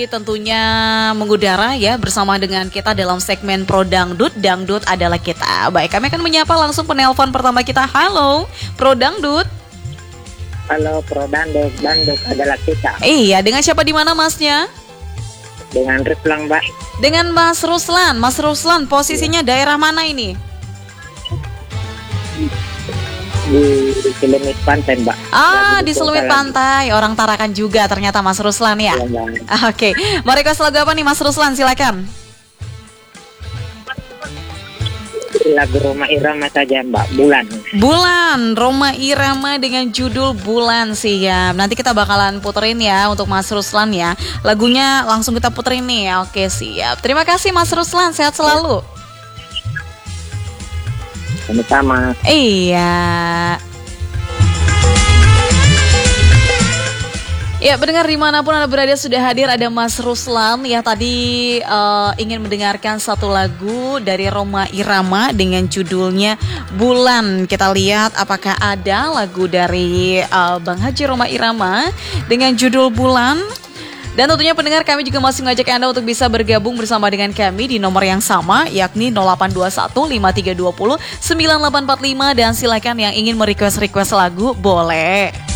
masih tentunya mengudara ya bersama dengan kita dalam segmen Pro Dangdut, Dangdut adalah kita. Baik, kami akan menyapa langsung penelpon pertama kita. Halo, Pro Dangdut. Halo, Pro Dangdut, Dangdut adalah kita. Iya, dengan siapa di mana Masnya? Dengan Ruslan, Mbak. Dengan Mas Ruslan. Mas Ruslan, posisinya daerah mana ini? Di Selumit Pantai, Mbak. Di Selumit Pantai. Orang Tarakan juga ternyata Mas Ruslan ya. Oke, mau request lagu apa nih Mas Ruslan? Silakan. Lagu Roma Irama saja, Mbak. Bulan. Bulan, Roma Irama dengan judul Bulan. Siap. Nanti kita bakalan puterin ya untuk Mas Ruslan ya. Lagunya langsung kita puterin nih. Oke, siap. Terima kasih Mas Ruslan. Sehat selalu. Sama-sama. Iya. Ya, pendengar dimanapun Anda berada sudah hadir ada Mas Ruslan ya tadi ingin mendengarkan satu lagu dari Roma Irama dengan judulnya Bulan. Kita lihat apakah ada lagu dari Bang Haji Roma Irama dengan judul Bulan. Dan tentunya pendengar kami juga masih mengajak Anda untuk bisa bergabung bersama dengan kami di nomor yang sama yakni 0821 5320 9845 dan silakan yang ingin merequest lagu boleh.